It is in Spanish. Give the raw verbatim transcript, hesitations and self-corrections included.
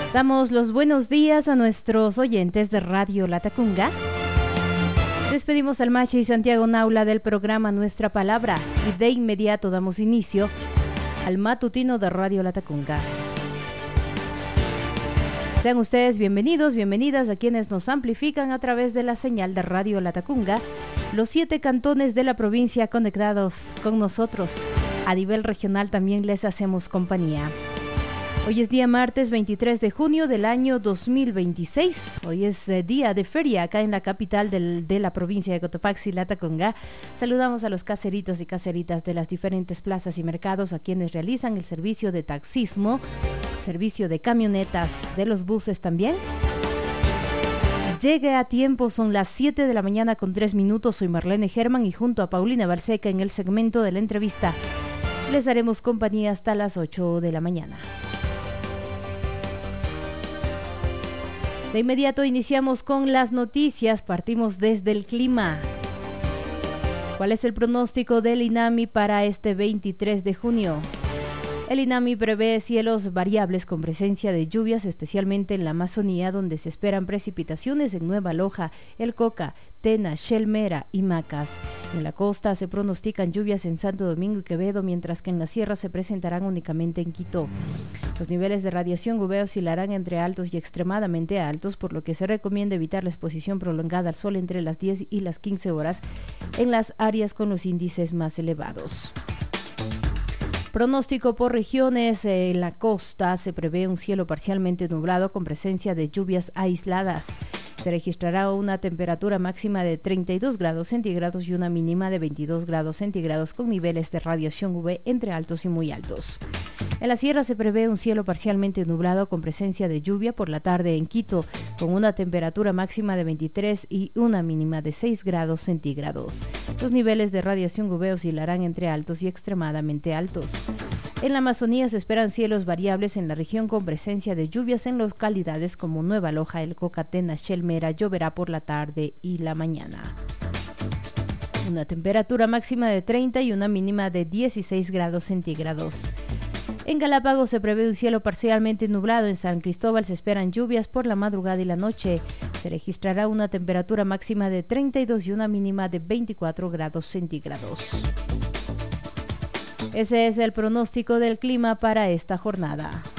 Damos los buenos días a nuestros oyentes de Radio Latacunga. Despedimos al Machi y Santiago Naula del programa Nuestra Palabra y de inmediato damos inicio al matutino de Radio Latacunga. Sean ustedes bienvenidos, bienvenidas a quienes nos amplifican a través de la señal de Radio Latacunga, los siete cantones de la provincia conectados con nosotros. A nivel regional también les hacemos compañía. Hoy es día martes veintitrés de junio del año dos mil veintiséis. Hoy es eh, día de feria acá en la capital del, de la provincia de Cotopaxi, Latacunga. Saludamos a los caseritos y caseritas de las diferentes plazas y mercados, a quienes realizan el servicio de taxismo, servicio de camionetas, de los buses también. Llegue a tiempo, son las siete de la mañana con tres minutos. Soy Marlene Germán y junto a Paulina Barseca en el segmento de la entrevista les haremos compañía hasta las ocho de la mañana. De inmediato iniciamos con las noticias, partimos desde el clima. ¿Cuál es el pronóstico del INAMI para este veintitrés de junio? El INAMI prevé cielos variables con presencia de lluvias, especialmente en la Amazonía, donde se esperan precipitaciones en Nueva Loja, El Coca, Tena, Shelmera y Macas. En la costa se pronostican lluvias en Santo Domingo y Quevedo, mientras que en la sierra se presentarán únicamente en Quito. Los niveles de radiación U V oscilarán entre altos y extremadamente altos, por lo que se recomienda evitar la exposición prolongada al sol entre las diez y las quince horas en las áreas con los índices más elevados. Pronóstico por regiones. En la costa se prevé un cielo parcialmente nublado con presencia de lluvias aisladas. Se registrará una temperatura máxima de treinta y dos grados centígrados y una mínima de veintidós grados centígrados con niveles de radiación U V entre altos y muy altos. En la sierra se prevé un cielo parcialmente nublado con presencia de lluvia por la tarde en Quito, con una temperatura máxima de veintitrés y una mínima de seis grados centígrados. Los niveles de radiación U V oscilarán entre altos y extremadamente altos. En la Amazonía se esperan cielos variables en la región con presencia de lluvias en localidades como Nueva Loja, El Coca, Tena, Shelmera. Lloverá por la tarde y la mañana. Una temperatura máxima de treinta y una mínima de dieciséis grados centígrados. En Galápagos se prevé un cielo parcialmente nublado. En San Cristóbal se esperan lluvias por la madrugada y la noche. Se registrará una temperatura máxima de treinta y dos y una mínima de veinticuatro grados centígrados. Ese es el pronóstico del clima para esta jornada.